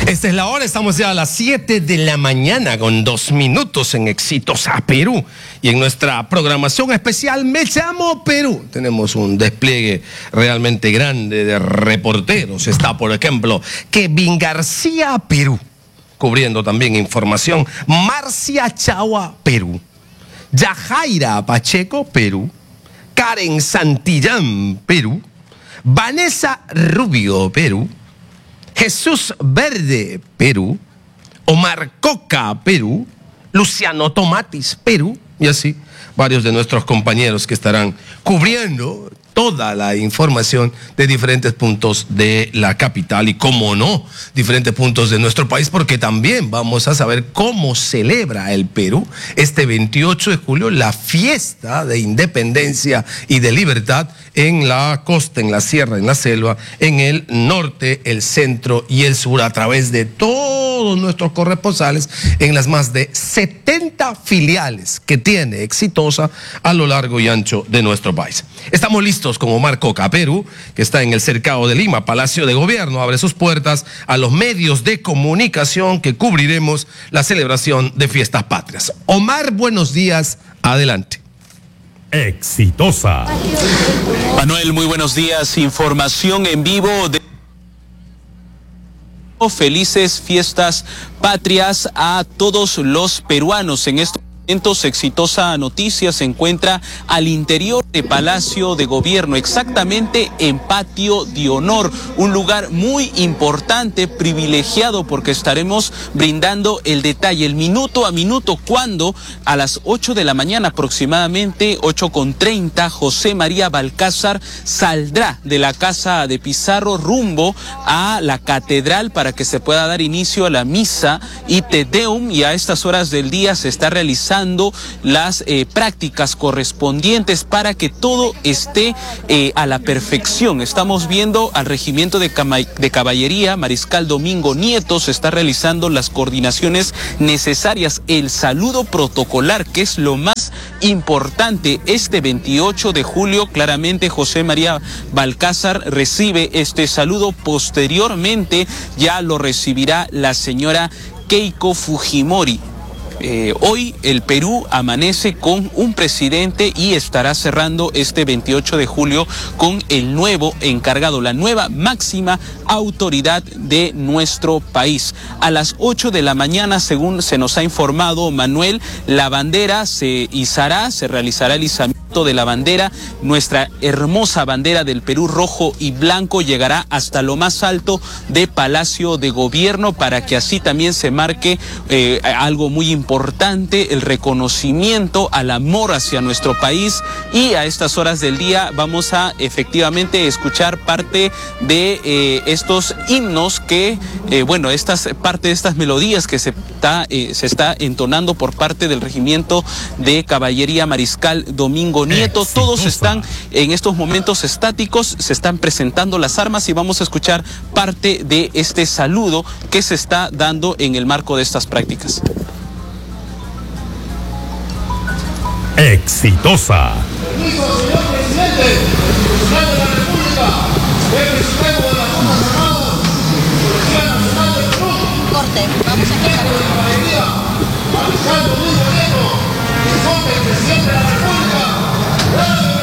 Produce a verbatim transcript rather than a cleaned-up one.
Esta es la hora, estamos ya a las siete de la mañana con dos minutos en Exitosa Perú. Y en nuestra programación especial Me Llamo Perú tenemos un despliegue realmente grande de reporteros. Está, por ejemplo, Kevin García, Perú, cubriendo también información. Marcia Chagua, Perú. Yajaira Pacheco, Perú. Karen Santillán, Perú. Vanessa Rubio, Perú. Jesús Verde, Perú. Omar Coca, Perú. Luciano Tomatis, Perú. Y así varios de nuestros compañeros que estarán cubriendo toda la información de diferentes puntos de la capital y, cómo no, diferentes puntos de nuestro país, porque también vamos a saber cómo celebra el Perú este veintiocho de julio la fiesta de independencia y de libertad en la costa, en la sierra, en la selva, en el norte, el centro y el sur, a través de todos nuestros corresponsales en las más de setenta filiales que tiene Exitosa a lo largo y ancho de nuestro país. Estamos listos con Omar Coca, Perú, que está en el Cercado de Lima. Palacio de Gobierno abre sus puertas a los medios de comunicación que cubriremos la celebración de fiestas patrias. Omar, buenos días, adelante. Exitosa. Manuel, muy buenos días. Información en vivo de felices fiestas patrias a todos los peruanos. En estos momentos, Exitosa Noticias se encuentra al interior de Palacio de Gobierno, exactamente en Patio de Honor, un lugar muy importante, privilegiado, porque estaremos brindando el detalle, el minuto a minuto, cuando a las ocho de la mañana aproximadamente, ocho con treinta, José María Balcázar saldrá de la Casa de Pizarro rumbo a la Catedral para que se pueda dar inicio a la misa y Te Deum, y a estas horas del día se está realizando las eh, prácticas correspondientes para que todo esté eh, a la perfección. Estamos viendo al Regimiento de, de Caballería, Mariscal Domingo Nieto, se está realizando las coordinaciones necesarias, el saludo protocolar, que es lo más importante. Este veintiocho de julio, claramente, José María Balcázar recibe este saludo. Posteriormente ya lo recibirá la señora Keiko Fujimori. Eh, hoy el Perú amanece con un presidente y estará cerrando este veintiocho de julio con el nuevo encargado, la nueva máxima autoridad de nuestro país. A las ocho de la mañana, según se nos ha informado, Manuel, la bandera se izará, se realizará el izamiento de la bandera. Nuestra hermosa bandera del Perú, rojo y blanco, llegará hasta lo más alto de Palacio de Gobierno, para que así también se marque eh, algo muy importante. Importante, el reconocimiento al amor hacia nuestro país. Y a estas horas del día vamos a efectivamente escuchar parte de eh, estos himnos que, eh, bueno, estas parte de estas melodías que se está, eh, se está entonando por parte del Regimiento de Caballería Mariscal Domingo Nieto. Exitosa. Todos están en estos momentos estáticos, se están presentando las armas y vamos a escuchar parte de este saludo que se está dando en el marco de estas prácticas. Exitosa. Permiso, señor presidente, Nacional de la República, jefe supremo de las Fuerzas Armadas, Policía Nacional del Perú. Corte, vamos a escuchar. Jefe de Caballería, Mariscal Domingo Nieto, informe del presidente de la República.